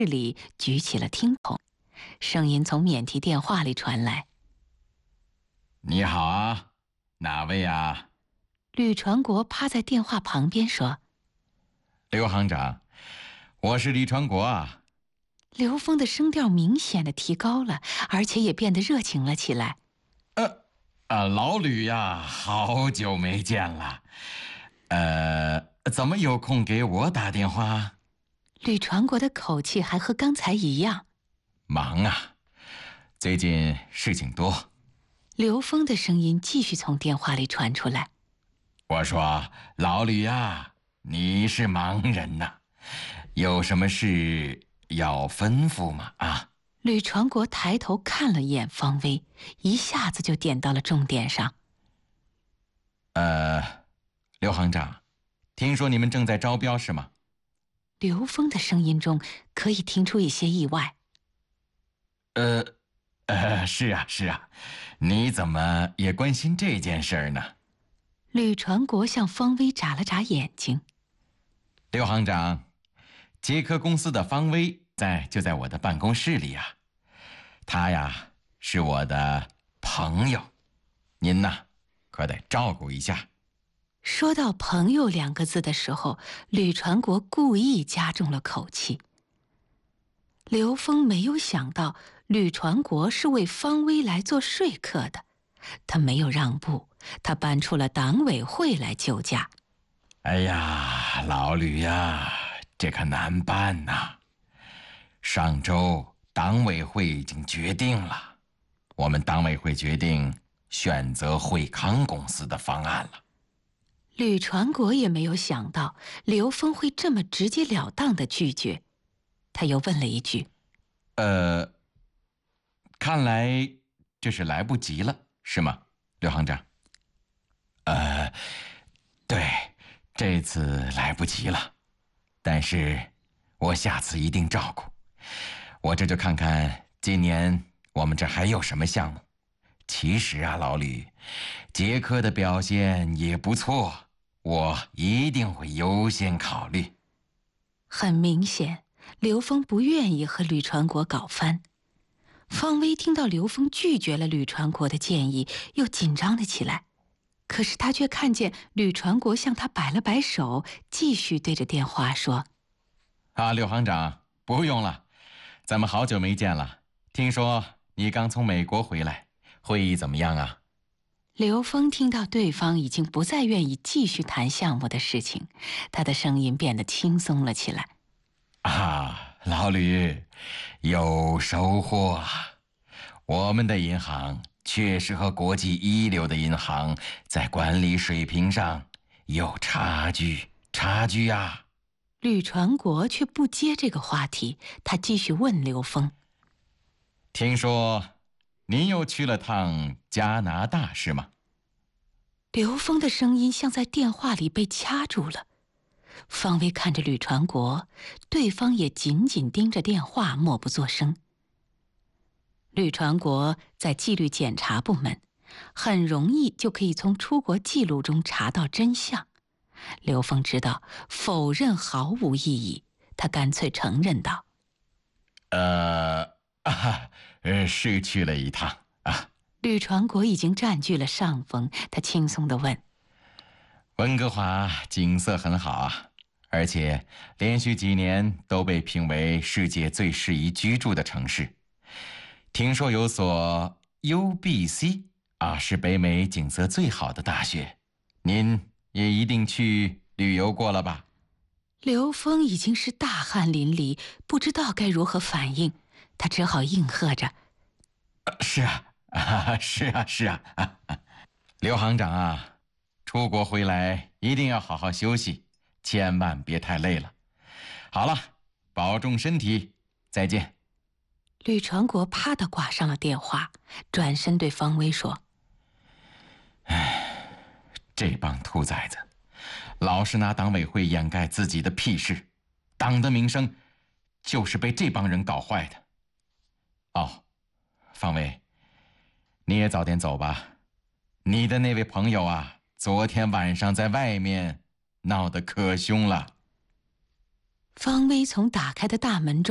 里举起了听筒，声音从免提电话里传来： 你好啊，哪位啊？ 吕传国趴在电话旁边说。 刘行长，我是李传国啊。 刘峰的声调明显的提高了，而且也变得热情了起来。 老吕呀，好久没见了。怎么有空给我打电话？ 吕传国的口气还和刚才一样。 忙啊，最近事情多。 刘峰的声音继续从电话里传出来。 我说，老吕呀，你是盲人呐，有什么事要吩咐吗？啊？ 吕传国抬头看了一眼方威，一下子就点到了重点上。 刘行长，听说你们正在招标是吗？ 刘峰的声音中可以听出一些意外。 是啊，是啊，你怎么也关心这件事儿呢？ 吕传国向方威眨了眨眼睛。 刘行长，捷科公司的方威就在我的办公室里啊，他呀是我的朋友，您呐可得照顾一下。 说到朋友两个字的时候，吕传国故意加重了口气。刘峰没有想到吕传国是为方威来做说客的，他没有让步，他搬出了党委会来救驾。 哎呀，老吕呀，这可难办呐。上周党委会已经决定了，我们党委会决定选择惠康公司的方案了。 吕传国也没有想到刘峰会这么直截了当的拒绝，他又问了一句： 看来这是来不及了，是吗，刘行长？对，这次来不及了，但是我下次一定照顾。我这就看看今年我们这还有什么项目。其实啊，老吕，捷科的表现也不错，我一定会优先考虑。 很明显，刘峰不愿意和吕传国搞翻。方威听到刘峰拒绝了吕传国的建议，又紧张了起来。可是他却看见吕传国向他摆了摆手，继续对着电话说： 刘行长，不用了，咱们好久没见了。听说你刚从美国回来，会议怎么样啊？ 刘峰听到对方已经不再愿意继续谈项目的事情，他的声音变得轻松了起来。 老吕，有收获啊！我们的银行确实和国际一流的银行在管理水平上有差距啊！ 吕传国却不接这个话题，他继续问刘峰： 听说您又去了趟加拿大是吗？ 刘峰的声音像在电话里被掐住了。方威看着吕传国，对方也紧紧盯着电话，默不作声。吕传国在纪律检查部门，很容易就可以从出国记录中查到真相。刘峰知道否认毫无意义，他干脆承认道： 是去了一趟啊。 吕传国已经占据了上风，他轻松地问： 温哥华景色很好啊，而且连续几年都被评为世界最适宜居住的城市。听说有所 UBC 是北美景色最好的大学，您也一定去旅游过了吧？ 刘峰已经是大汗淋漓，不知道该如何反应，他只好应和着： 是啊，刘行长啊，出国回来一定要好好休息，千万别太累了。好了，保重身体，再见。 吕传国啪地挂上了电话，转身对方威说： 这帮兔崽子老是拿党委会掩盖自己的屁事，党的名声就是被这帮人搞坏的。方威，你也早点走吧，你的那位朋友啊，昨天晚上在外面闹得可凶了。 方威从打开的大门中